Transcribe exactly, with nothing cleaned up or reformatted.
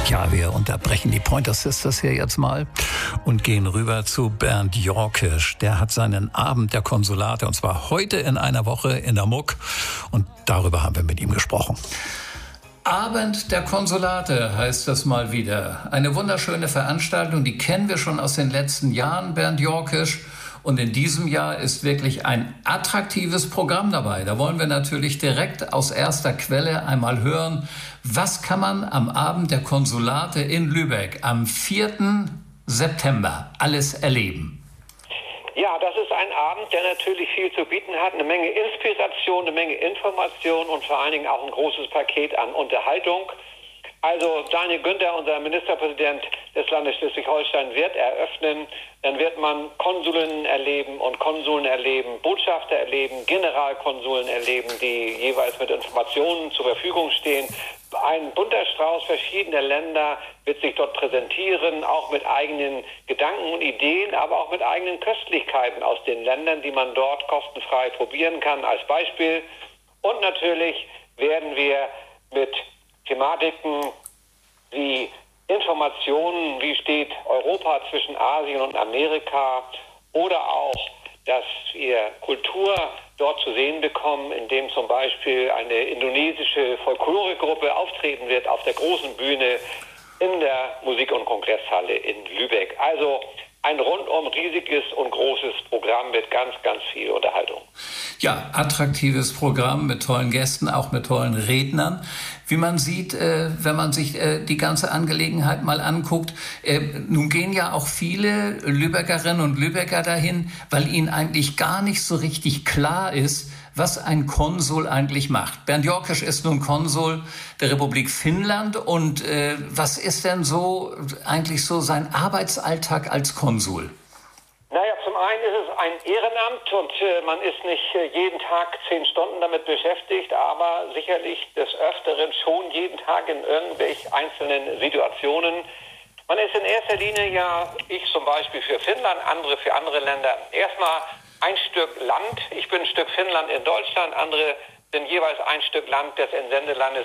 Ja, wir unterbrechen die Pointer Sisters hier jetzt mal und gehen rüber zu Bernd Jorkisch. Der hat seinen Abend der Konsulate und zwar heute in einer Woche in der Muck und darüber haben wir mit ihm gesprochen. Abend der Konsulate heißt das mal wieder. Eine wunderschöne Veranstaltung, die kennen wir schon aus den letzten Jahren, Bernd Jorkisch. Und in diesem Jahr ist wirklich ein attraktives Programm dabei. Da wollen wir natürlich direkt aus erster Quelle einmal hören, was kann man am Abend der Konsulate in Lübeck am vierten September alles erleben? Ja, das ist ein Abend, der natürlich viel zu bieten hat. Eine Menge Inspiration, eine Menge Information und vor allen Dingen auch ein großes Paket an Unterhaltung. Also Daniel Günther, unser Ministerpräsident des Landes Schleswig-Holstein, wird eröffnen. Dann wird man Konsulinnen erleben und Konsuln erleben, Botschafter erleben, Generalkonsuln erleben, die jeweils mit Informationen zur Verfügung stehen. Ein bunter Strauß verschiedener Länder wird sich dort präsentieren, auch mit eigenen Gedanken und Ideen, aber auch mit eigenen Köstlichkeiten aus den Ländern, die man dort kostenfrei probieren kann als Beispiel. Und natürlich werden wir mit Thematiken wie Informationen, wie steht Europa zwischen Asien und Amerika, oder auch, dass wir Kultur dort zu sehen bekommen, indem zum Beispiel eine indonesische Folkloregruppe auftreten wird auf der großen Bühne in der Musik- und Kongresshalle in Lübeck. Also ein rundum riesiges und großes Programm mit ganz, ganz viel Unterhaltung. Ja, attraktives Programm mit tollen Gästen, auch mit tollen Rednern. Wie man sieht, äh, wenn man sich äh, die ganze Angelegenheit mal anguckt, äh, nun gehen ja auch viele Lübeckerinnen und Lübecker dahin, weil ihnen eigentlich gar nicht so richtig klar ist, was ein Konsul eigentlich macht. Bernd Jorkisch ist nun Konsul der Republik Finnland und äh, was ist denn so eigentlich so sein Arbeitsalltag als Konsul? Naja, zum einen ist es ein Ehrenamt und äh, man ist nicht äh, jeden Tag zehn Stunden damit beschäftigt, aber sicherlich des Öfteren schon jeden Tag in irgendwelchen einzelnen Situationen. Man ist in erster Linie ja, ich zum Beispiel für Finnland, andere für andere Länder, erstmal ein Stück Land. Ich bin ein Stück Finnland in Deutschland, andere sind jeweils ein Stück Land des Entsendelandes